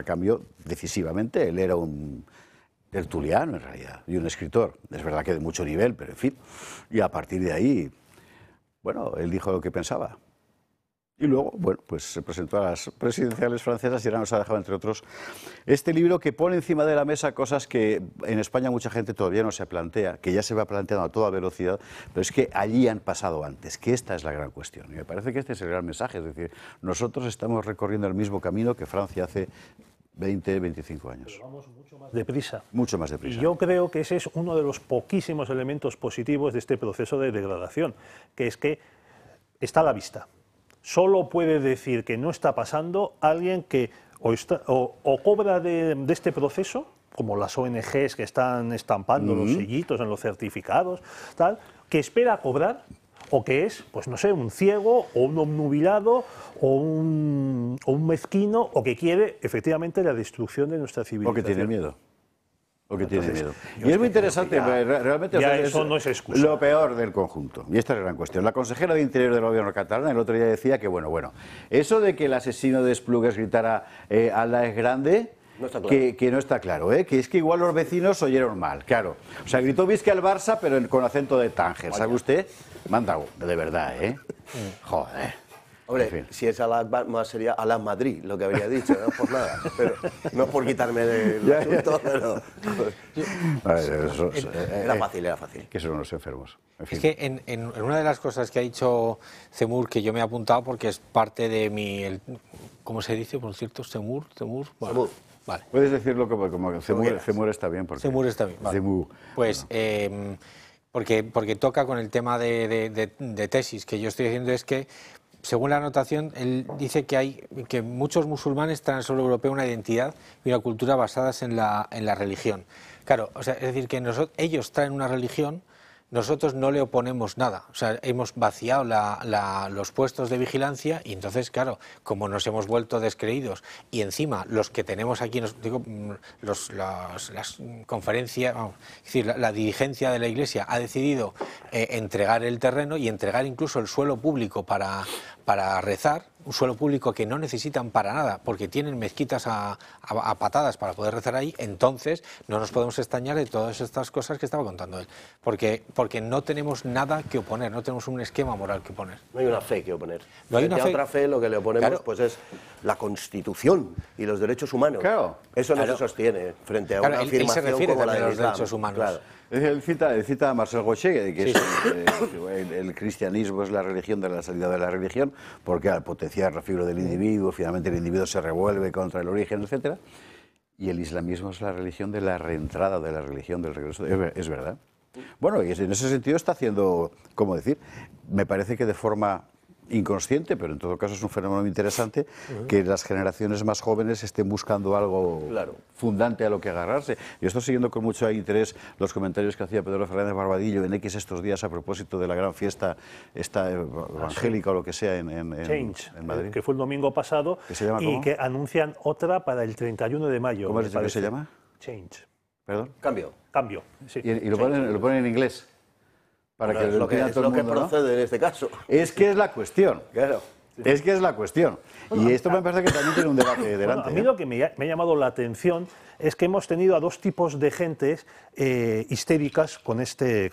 cambió decisivamente. Él era un tertuliano, en realidad, y un escritor. Es verdad que de mucho nivel, pero en fin. Y a partir de ahí, bueno, él dijo lo que pensaba. Y luego, bueno, pues se presentó a las presidenciales francesas y ahora nos ha dejado, entre otros, este libro que pone encima de la mesa cosas que en España mucha gente todavía no se plantea, que ya se va planteando a toda velocidad, pero es que allí han pasado antes, que esta es la gran cuestión. Y me parece que este es el gran mensaje, es decir, nosotros estamos recorriendo el mismo camino que Francia hace 20, 25 años. Pero vamos mucho más deprisa. Mucho más deprisa. Y yo creo que ese es uno de los poquísimos elementos positivos de este proceso de degradación, que es que está a la vista. Solo puede decir que no está pasando alguien que o cobra de este proceso, como las ONGs que están estampando los sellitos en los certificados, tal, que espera cobrar, o que es, pues no sé, un ciego o un obnubilado o un mezquino, o que quiere efectivamente la destrucción de nuestra civilización. O que tiene miedo. O que tiene miedo. Y es muy interesante, realmente ya eso no es excusa. Lo peor del conjunto. Y esta es la gran cuestión. La consejera de Interior del gobierno catalán el otro día decía que, bueno, eso de que el asesino de Esplugues gritara "Alá es grande", no está claro. Que no está claro, que es que igual los vecinos oyeron mal, claro. O sea, gritó Vizca al Barça, pero con acento de Tánger, ¿sabe usted? Manda, de verdad, Joder. Hombre, en fin. si es Alá más sería Alá Madrid, lo que habría dicho, no por nada. Pero, no por quitarme del asunto, pero... Era fácil. Que son unos enfermos. En fin. Es que en una de las cosas que ha dicho Zemmour, que yo me he apuntado porque es parte de mi... ¿Cómo se dice, por cierto? Zemmour. Bueno, Zemmour. Vale. Puedes decirlo como Zemmour está bien. Porque Zemmour está bien. Vale. Zemmour. Pues... Porque toca con el tema de tesis que yo estoy diciendo, es que según la anotación, él dice que muchos musulmanes traen al suelo europeo una identidad y una cultura basadas en la religión. Claro, o sea, es decir, que ellos traen una religión, nosotros no le oponemos nada. O sea, hemos vaciado los puestos de vigilancia y entonces, claro, como nos hemos vuelto descreídos y encima los que tenemos aquí, las conferencias, es decir, la dirigencia de la Iglesia ha decidido entregar el terreno y entregar incluso el suelo público para rezar, un suelo público que no necesitan para nada, porque tienen mezquitas a patadas para poder rezar ahí, entonces no nos podemos extrañar de todas estas cosas que estaba contando él, porque no tenemos nada que oponer, no tenemos un esquema moral que oponer. No hay una fe que oponer. No hay Frente a otra fe, lo que le oponemos, claro, pues es la Constitución y los derechos humanos. Claro. Eso no se sostiene frente a una afirmación él se refiere como la de los Islam. derechos humanos. Claro. Él cita a Marcel Gauchet, que el cristianismo es la religión de la salida de la religión, porque al potenciar la figura del individuo, finalmente el individuo se revuelve contra el origen, etc. Y el islamismo es la religión de la reentrada de la religión, del regreso. Es verdad. Bueno, y en ese sentido está haciendo, ¿cómo decir? Me parece que de forma inconsciente, pero en todo caso es un fenómeno interesante, que las generaciones más jóvenes estén buscando algo fundante a lo que agarrarse. Yo estoy siguiendo con mucho interés los comentarios que hacía Pedro Fernández Barbadillo en X estos días a propósito de la gran fiesta evangélica o lo que sea en Madrid. Que fue el domingo pasado, ¿Que se llama y cómo? que anuncian otra para el 31 de mayo. ¿Cómo has dicho que se llama? Change. ¿Perdón? Cambio. Sí. Y lo ponen en inglés. Para que lo entienda todo el mundo, ¿no? procede en este caso. Es que es la cuestión. Claro. Es que es la cuestión. Y esto me parece que también tiene un debate delante. A mí lo que me ha llamado la atención es que hemos tenido a dos tipos de gentes histéricas con este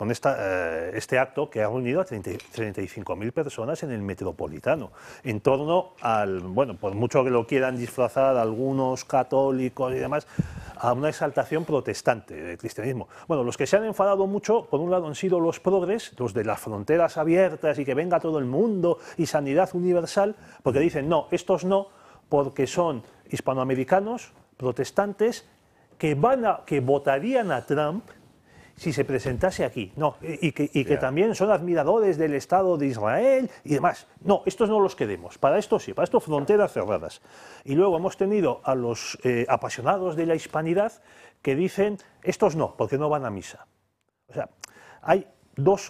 acto que ha reunido a 35.000 personas en el Metropolitano, en torno al, bueno, por mucho que lo quieran disfrazar algunos católicos y demás, a una exaltación protestante del cristianismo. Bueno, los que se han enfadado mucho, por un lado, han sido los progres, los de las fronteras abiertas y que venga todo el mundo y sanidad universal, porque dicen, no, estos no, porque son hispanoamericanos, protestantes, que votarían a Trump si se presentase aquí, no, y que también son admiradores del Estado de Israel y demás. No, estos no los queremos, para esto sí, para esto fronteras cerradas. Y luego hemos tenido a los apasionados de la hispanidad que dicen, estos no, porque no van a misa. O sea, hay dos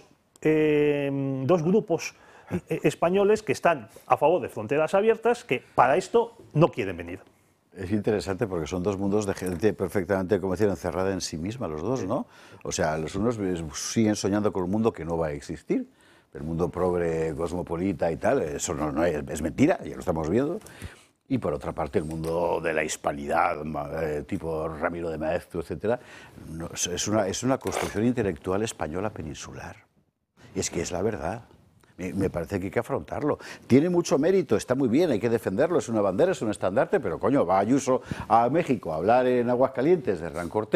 grupos españoles que están a favor de fronteras abiertas que para esto no quieren venir. Es interesante porque son dos mundos de gente perfectamente, como decir, encerrada en sí misma, los dos, ¿no? O sea, los unos siguen soñando con un mundo que no va a existir, el mundo progre, cosmopolita y tal, eso no es mentira, ya lo estamos viendo. Y por otra parte, el mundo de la hispanidad, tipo Ramiro de Maeztu, etcétera, es una construcción intelectual española peninsular. Y es que es la verdad. Me parece que hay que afrontarlo. Tiene mucho mérito, está muy bien, hay que defenderlo, es una bandera, es un estandarte, pero coño, va Ayuso a México a hablar en Aguascalientes de Hernán Cortés.